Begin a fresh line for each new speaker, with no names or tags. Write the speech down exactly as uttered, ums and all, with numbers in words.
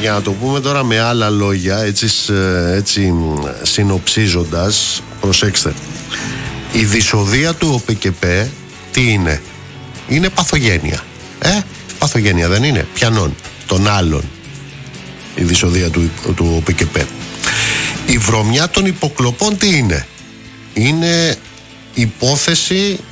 για να το πούμε τώρα με άλλα λόγια, έτσι, έτσι συνοψίζοντας, προσέξτε. Η δυσοδεία του ΟΠΚΠ τι είναι? Είναι παθογένεια. Ε, παθογένεια δεν είναι? Ποιανών? Των άλλων. Η δυσοδεία του, του ΟΠΚΠ. Η βρωμιά των υποκλοπών τι είναι? Είναι υπόθεση